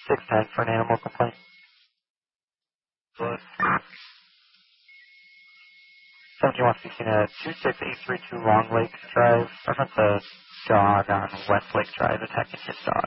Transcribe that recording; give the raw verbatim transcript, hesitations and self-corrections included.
six ten for an animal complaint. seventy-one sixteen at two six eight three two Long Lake Drive. Reference a dog on West Lake Drive attacking his dog.